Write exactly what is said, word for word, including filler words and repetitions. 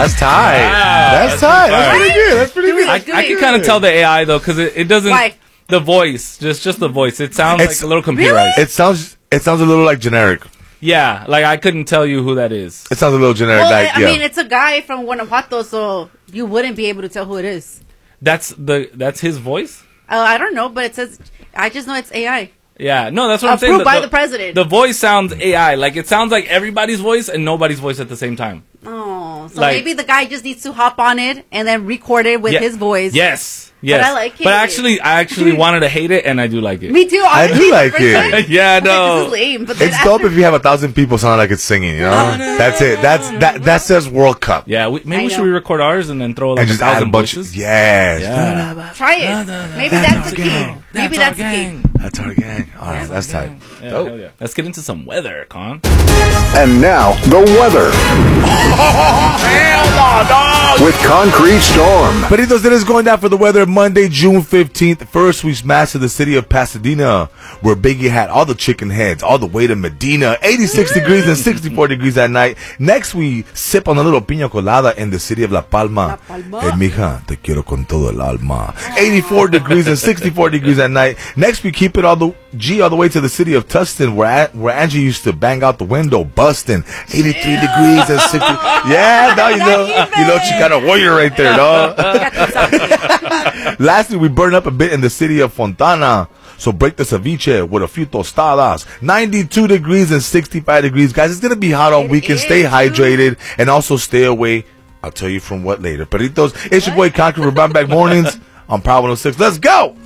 That's tight. Wow, that's, that's tight. pretty That's tight. pretty good. That's pretty good. I, I can kind of tell the A I though, because it, it doesn't. Why? The voice, just just the voice. It sounds It's- like a little computerized. It sounds. It sounds a little like generic. Yeah, like I couldn't tell you who that is. It sounds a little generic. Well, like, I yeah. mean, it's a guy from Guanajuato, so you wouldn't be able to tell who it is. That's the that's his voice. Uh, I don't know, but it says. I just know it's A I. Yeah, no, that's what I'm saying. Approved by the president. The voice sounds A I. Like it sounds like everybody's voice and nobody's voice at the same time. Oh, so Like- maybe the guy just needs to hop on it and then record it with Yeah. his voice. Yes. Yes. I like it. But actually, I actually wanted to hate it, and I do like it. Me too. I do like it. Yeah, This no. is lame, but then It's dope if you have a thousand people sound like it's singing. You know, that's it. That's that. That says World Cup. Yeah, we, maybe I we should know. re-record ours and then throw like And a just add a thousand bunch. voices. Yes. Yeah. try it. Maybe that's the key. Maybe that's the key. That's our gang. All right, that's tight. Yeah, Dope. hell yeah. Let's get into some weather, Con. And now, the weather. With Concrete Storm. Peritos, it is going down for the weather Monday, June fifteenth. First, we smashed to the city of Pasadena, where Biggie had all the chicken heads, all the way to Medina, eighty-six degrees and sixty-four degrees at night. Next, we sip on a little piña colada in the city of La Palma. La Palma. Eh, mija, te quiero con todo el alma. eighty-four degrees and sixty-four degrees at night. Next, we keep it all the G all the way to the city of Tustin, where where Angie used to bang out the window, busting. eighty-three degrees and sixty. Yeah, no, you know, you know, Chicano warrior right there, dog. Lastly, we burn up a bit in the city of Fontana. So break the ceviche with a few tostadas. ninety-two degrees and sixty-five degrees. Guys, it's going to be hot all It weekend. is, Stay dude. hydrated and also stay away. I'll tell you from what later. Perritos, it's your boy Conquer for Brown Back Mornings on Power one oh six. Let's go!